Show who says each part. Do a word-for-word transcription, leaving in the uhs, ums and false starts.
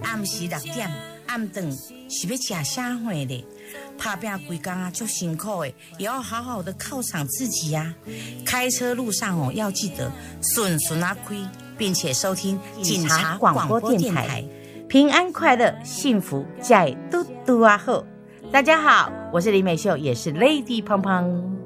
Speaker 1: 暗时六点暗顿是要吃啥货嘞？打拼规工啊，就辛苦诶，也要好好的犒赏自己呀、啊。开车路上哦，要记得顺顺啊开，并且收听警察广播电台，平安快乐，幸福在嘟嘟啊后。大家好，我是李美秀，也是 Lady 胖胖。